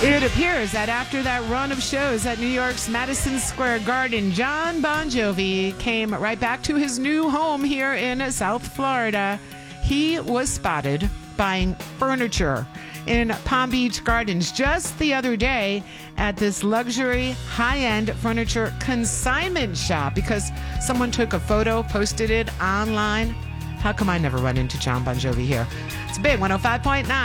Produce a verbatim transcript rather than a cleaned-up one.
It appears that after that run of shows at New York's Madison Square Garden, John Bon Jovi came right back to his new home here in South Florida. He was spotted buying furniture in Palm Beach Gardens just the other day at this luxury high-end furniture consignment shop because someone took a photo, posted it online. How come I never run into John Bon Jovi here? It's Big one oh five point nine.